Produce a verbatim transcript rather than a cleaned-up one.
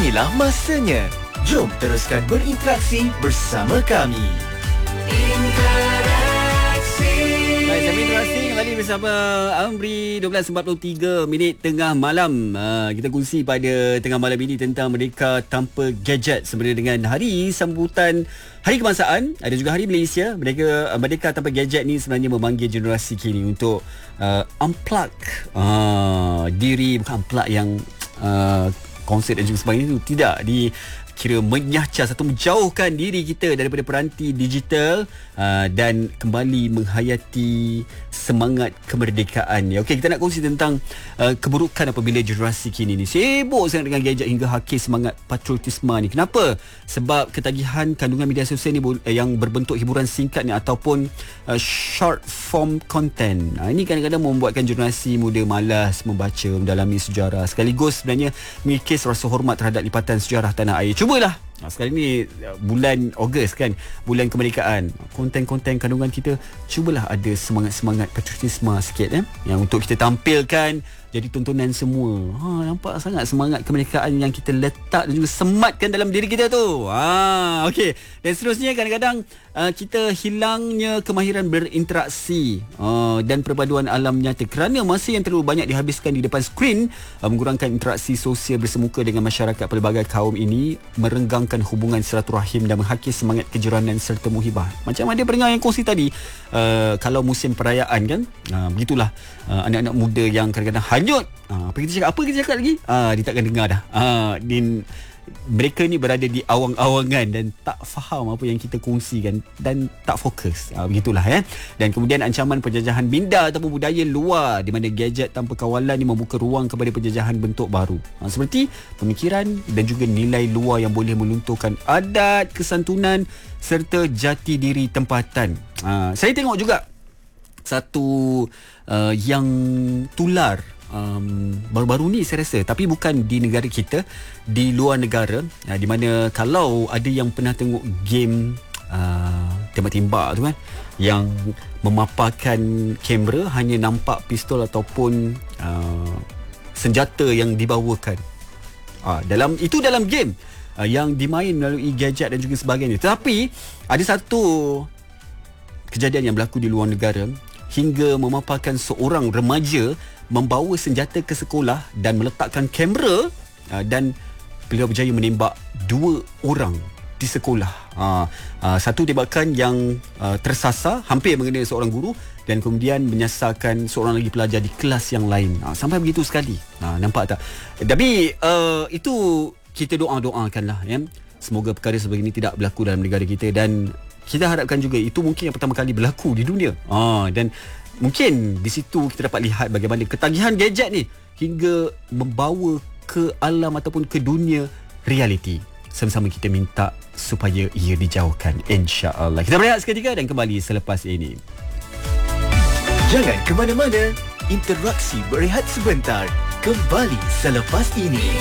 Inilah masanya. Jom teruskan berinteraksi bersama kami. Interaksi. Baik, sambil interaksi kembali bersama Amri. Dua belas empat puluh tiga minit tengah malam. uh, Kita kongsi pada tengah malam ini tentang Merdeka Tanpa Gadget sebenarnya dengan hari sambutan Hari Kebangsaan. Ada juga Hari Malaysia. Mereka Merdeka Tanpa Gadget ni sebenarnya memanggil generasi kini untuk uh, unplug uh, diri. Bukan unplug yang uh, konsert dan juga sebagainya itu. Tidak, di kira menyahcas atau menjauhkan diri kita daripada peranti digital uh, dan kembali menghayati semangat kemerdekaan. Ya, okey, kita nak kongsi tentang uh, keburukan apabila generasi kini ni sibuk sangat dengan gadget hingga hakis semangat patriotisme ni. Kenapa? Sebab ketagihan kandungan media sosial ni yang berbentuk hiburan singkat ni ataupun uh, short form content. Uh, ini kadang-kadang membuatkan generasi muda malas membaca, mendalami sejarah, sekaligus sebenarnya mengikis rasa hormat terhadap lipatan sejarah tanah air. Cubalah. Sekarang ni bulan Ogos kan, bulan kemerdekaan. Konten-konten kandungan kita, cubalah ada semangat-semangat patriotisme sikit eh, yang untuk kita tampilkan jadi tontonan semua. Ha, nampak sangat semangat kemerdekaan yang kita letak dan juga sematkan dalam diri kita tu. Ha, okey. Dan seterusnya kadang-kadang uh, kita hilangnya kemahiran berinteraksi uh, dan perpaduan alam nyata kerana masa yang terlalu banyak dihabiskan di depan skrin, uh, mengurangkan interaksi sosial bersemuka dengan masyarakat pelbagai kaum ini, merenggangkan hubungan silaturahim dan menghakis semangat kejiranan serta muhibah. Macam ada pendengar yang kongsi tadi, uh, kalau musim perayaan kan, uh, begitulah uh, anak-anak muda yang kadang-kadang hanyut. Uh, apa kita cakap? Apa kita cakap lagi? Uh, dia takkan dengar dah. Uh, din, mereka ni berada di awang-awangan dan tak faham apa yang kita kongsikan dan tak fokus. Uh, begitulah ya. Dan kemudian ancaman penjajahan minda ataupun budaya luar di mana gadget tanpa kawalan ni membuka ruang kepada penjajahan bentuk baru. Uh, seperti pemikiran dan juga nilai luar yang boleh melunturkan adat, kesantunan serta jati diri tempatan. Uh, saya tengok juga satu uh, yang tular Um, baru-baru ni saya rasa, tapi bukan di negara kita, di luar negara, uh, di mana kalau ada yang pernah tengok game uh, tembak-tembak tu kan, yang memaparkan kamera hanya nampak pistol ataupun uh, senjata yang dibawakan. Uh, dalam itu dalam game uh, yang dimain melalui gadget dan juga sebagainya. Tetapi ada satu kejadian yang berlaku di luar negara hingga memaparkan seorang remaja membawa senjata ke sekolah dan meletakkan kamera uh, dan beliau berjaya menembak dua orang di sekolah. Uh, uh, satu tembakan yang uh, tersasar hampir mengenai seorang guru dan kemudian menyasarkan seorang lagi pelajar di kelas yang lain. Uh, sampai begitu sekali. Uh, nampak tak? Tapi uh, itu kita doa-doakanlah ya. Semoga perkara sebegini tidak berlaku dalam negara kita dan kita harapkan juga itu mungkin yang pertama kali berlaku di dunia. Ah, dan mungkin di situ kita dapat lihat bagaimana ketagihan gadget ni hingga membawa ke alam ataupun ke dunia realiti. Sama-sama kita minta supaya ia dijauhkan, insya-Allah. Kita berehat seketika dan kembali selepas ini. Jangan ke mana-mana. Interaksi berehat sebentar. Kembali selepas ini.